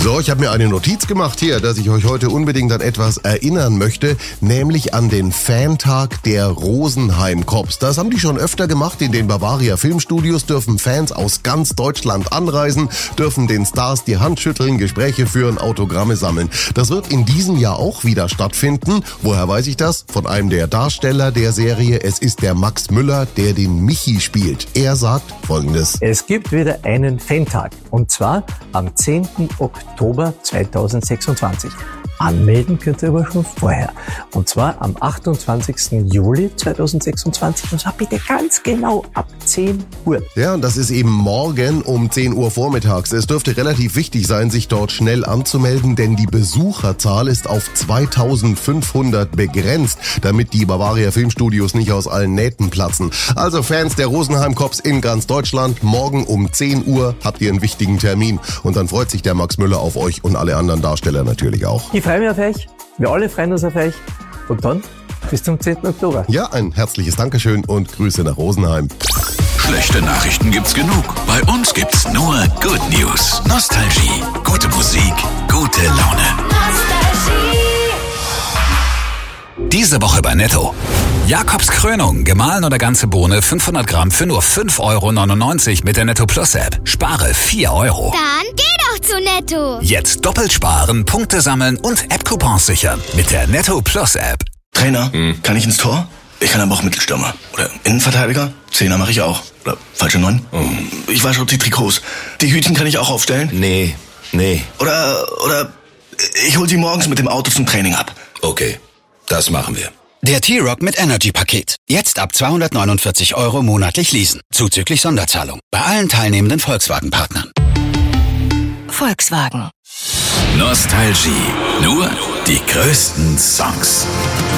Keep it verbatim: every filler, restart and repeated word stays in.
So, ich habe mir eine Notiz gemacht hier, dass ich euch heute unbedingt an etwas erinnern möchte, nämlich an den Fantag der Rosenheim Cops. Das haben die schon öfter gemacht. In den Bavaria Filmstudios dürfen Fans aus ganz Deutschland anreisen, dürfen den Stars die Hand schütteln, Gespräche führen, Autogramme sammeln. Das wird in diesem Jahr auch wieder stattfinden. Woher weiß ich das? Von einem der Darsteller der Serie. Es ist der Max Müller, der den Michi spielt. Er sagt Folgendes. Es gibt wieder einen Fantag. Und zwar am zehnten Oktober zweitausendsechsundzwanzig. Anmelden könnt ihr aber schon vorher. Und zwar am achtundzwanzigsten Juli zweitausendsechsundzwanzig. Und zwar bitte ganz genau ab zehn Uhr. Ja, und das ist eben morgen um zehn Uhr vormittags. Es dürfte relativ wichtig sein, sich dort schnell anzumelden, denn die Besucherzahl ist auf zweitausendfünfhundert begrenzt, damit die Bavaria Filmstudios nicht aus allen Nähten platzen. Also Fans der Rosenheim Cops in ganz Deutschland, morgen um zehn Uhr habt ihr einen wichtigen Termin. Und dann freut sich der Max Müller auf euch und alle anderen Darsteller natürlich auch. Ich freue mich auf euch. Wir alle freuen uns auf euch. Und dann bis zum zehnten Oktober. Ja, ein herzliches Dankeschön und Grüße nach Rosenheim. Schlechte Nachrichten gibt's genug. Bei uns gibt's nur Good News. Nostalgie, gute Musik, gute Laune. Nostalgie. Diese Woche bei Netto. Jakobs Krönung, gemahlen oder ganze Bohne, fünfhundert Gramm für nur fünf Euro neunundneunzig mit der Netto Plus App. Spare vier Euro. Dann geh doch zu Netto. Jetzt doppelt sparen, Punkte sammeln und App-Coupons sichern mit der Netto Plus App. Trainer, hm. kann ich ins Tor? Ich kann aber auch Mittelstürmer. Oder Innenverteidiger? Zehner mache ich auch. Oder falsche Neun? Hm. Ich wasche auch die Trikots. Die Hütchen kann ich auch aufstellen? Nee, nee. Oder, oder ich hol sie morgens mit dem Auto zum Training ab. Okay, das machen wir. Der T-Rock mit Energy-Paket. Jetzt ab zweihundertneunundvierzig Euro monatlich leasen. Zuzüglich Sonderzahlung. Bei allen teilnehmenden Volkswagen-Partnern. Volkswagen. Nostalgie. Nur die größten Songs.